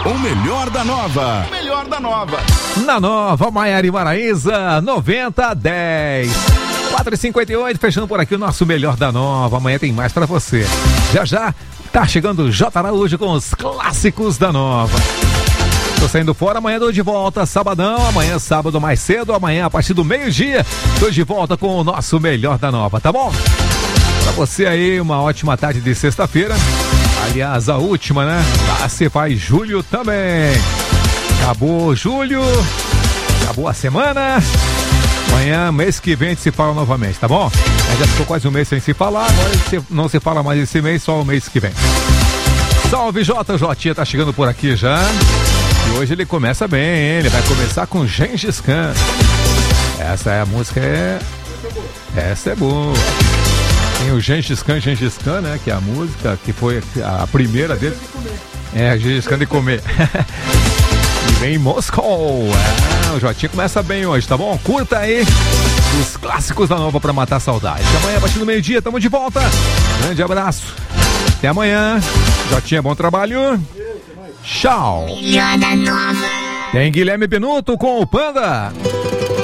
O melhor da nova. O melhor da nova. Na Nova, Maiara e Maraísa, 90-10. 4h58, fechando por aqui o nosso melhor da nova. Amanhã tem mais pra você. Já tá chegando o J. Araújo com os clássicos da nova. Tô saindo fora, amanhã tô de volta, sabadão, amanhã sábado mais cedo, amanhã a partir do meio-dia, tô de volta com o nosso melhor da nova, tá bom? Pra você aí, uma ótima tarde de sexta-feira. Aliás, a última, né? Lá se faz julho também. Acabou julho, acabou a semana. Amanhã, mês que vem, a gente se fala novamente, tá bom? A gente já ficou quase um mês sem se falar, agora não se fala mais esse mês, só o mês que vem. Salve, Jotinha tá chegando por aqui já. E hoje ele começa bem, hein? Ele vai começar com Gengis Khan. Essa é a música, essa é boa. Tem o Gengis Khan, né? Que é a música, que foi a primeira dele. Gengis Khan de comer. E vem Moscou. O Jotinha começa bem hoje, tá bom? Curta aí os clássicos da nova pra matar a saudade. Amanhã, a partir do meio-dia, tamo de volta. Grande abraço. Até amanhã. Jotinha, bom trabalho. Tchau. Tem Guilherme Benuto com o Panda.